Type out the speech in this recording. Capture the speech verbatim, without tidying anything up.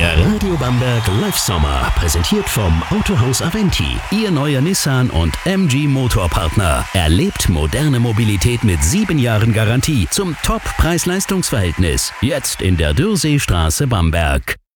Der Radio Bamberg Live Sommer, präsentiert vom Autohaus Aventi. Ihr neuer Nissan und M G Motorpartner. Erlebt moderne Mobilität mit sieben Jahren Garantie zum Top-Preis-Leistungs-Verhältnis. Jetzt in der Dürrseestraße Bamberg.